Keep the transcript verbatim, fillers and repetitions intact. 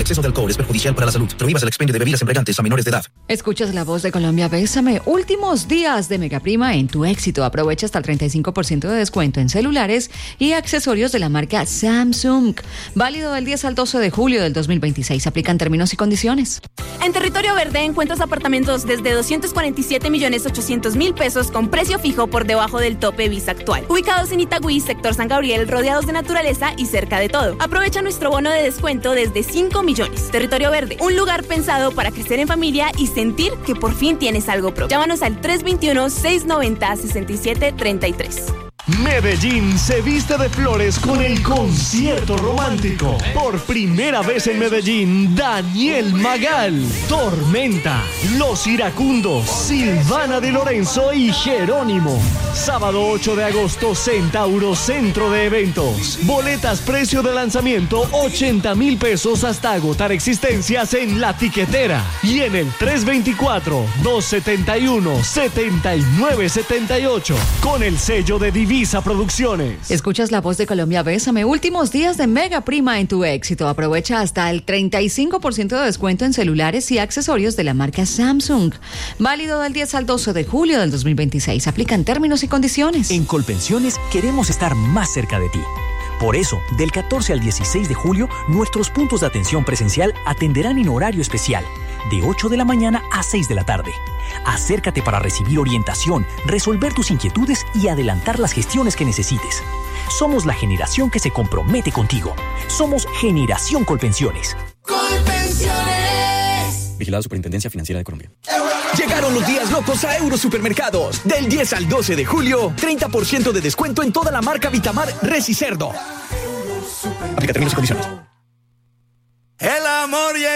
exceso de alcohol es perjudicial para la salud. Prohíbas el expendio de bebidas embriagantes a menores de edad. Escuchas La Voz de Colombia, Bésame. Últimos días de Megaprima en tu éxito. Aprovecha hasta el treinta y cinco por ciento de descuento en celulares y accesorios de la marca Samsung. Válido del diez al doce de julio del dos mil veintiséis. Aplican términos y condiciones. En Territorio Verde encuentras apartamentos desde doscientos cuarenta y siete millones ochocientos mil pesos con precio fijo por debajo del tope Visa actual. Ubicados en Itagüí, sector San Gabriel, rodeados de naturaleza y cerca de todo. Aprovecha nuestro bono de descuento desde cinco millones. Territorio Verde, un lugar pensado para crecer en familia y sentir que por fin tienes algo propio. Llámanos al tres dos uno, seis nueve cero, seis siete tres tres. Medellín se viste de flores con el concierto romántico. Por primera vez en Medellín, Daniel Magal, Tormenta, Los Iracundos, Silvana de Lorenzo y Jerónimo. Sábado ocho de agosto, Centauro Centro de Eventos. Boletas precio de lanzamiento ochenta mil pesos hasta agotar existencias en La Tiquetera y en el tres dos cuatro, dos siete uno, siete nueve siete ocho con el sello de Divina Producciones. Escuchas La Voz de Colombia, Bésame. Últimos días de Mega Prima en tu éxito. Aprovecha hasta el treinta y cinco por ciento de descuento en celulares y accesorios de la marca Samsung. Válido del diez al doce de julio del dos mil veintiséis. Aplican términos y condiciones. En Colpensiones queremos estar más cerca de ti. Por eso, del catorce al dieciséis de julio, nuestros puntos de atención presencial atenderán en horario especial, de ocho de la mañana a seis de la tarde. Acércate para recibir orientación, resolver tus inquietudes y adelantar las gestiones que necesites. Somos la generación que se compromete contigo. Somos Generación Colpensiones. Colpensiones. Vigilado Superintendencia Financiera de Colombia. Llegaron los días locos a Eurosupermercados. Del diez al doce de julio, treinta por ciento de descuento en toda la marca Vitamar Res y Cerdo. Aplica términos y condiciones.